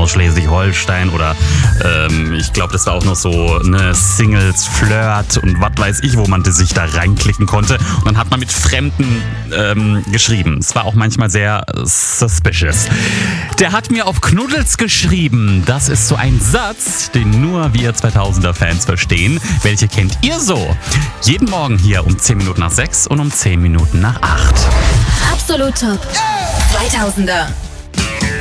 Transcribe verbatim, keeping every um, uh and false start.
aus Schleswig-Holstein oder ähm, ich glaube, das war auch noch so eine Singles, Flirt und was weiß ich, wo man sich da reinklicken konnte. Und dann hat man mit Fremden ähm, geschrieben. Es war auch manchmal sehr suspicious. Der hat mir auf Knuddels geschrieben. Das ist so ein Satz, den nur wir zweitausender-Fans verstehen. Welche kennt ihr so? Jeden Morgen hier um zehn Minuten nach sechs und um zehn Minuten nach acht. Absolut Top. zweitausender